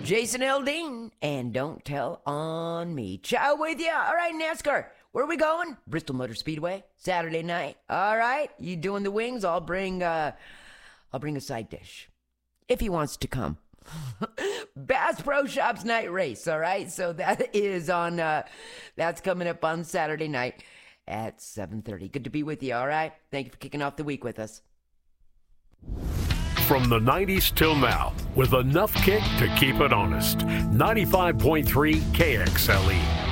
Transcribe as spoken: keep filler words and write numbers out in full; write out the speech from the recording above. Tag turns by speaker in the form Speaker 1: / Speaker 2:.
Speaker 1: Jason Aldean, and Don't Tell on Me. Ciao with ya. All right, NASCAR. Where are we going? Bristol Motor Speedway, Saturday night. All right, you doing the wings? I'll bring, uh, I'll bring a side dish if he wants to come. Bass Pro Shops Night Race. All right, so that is on. Uh, that's coming up on Saturday night at seven thirty. Good to be with you. All right, thank you for kicking off the week with us.
Speaker 2: From the nineties till now, with enough kick to keep it honest. ninety-five point three K X L E.